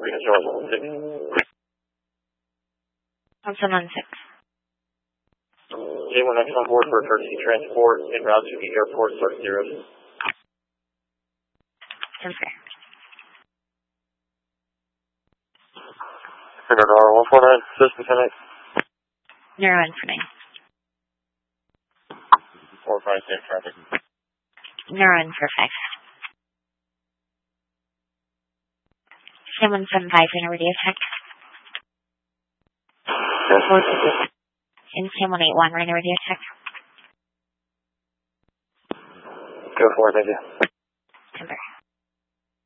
176. J1 next on board for emergency transport en route to the airport, start 0. Okay. Radar 149, system connect. 0 incoming. 456 traffic. 0 in for 5. Sam 175 in a radio check. And Sam 181 in a radio check. Go for it, thank you.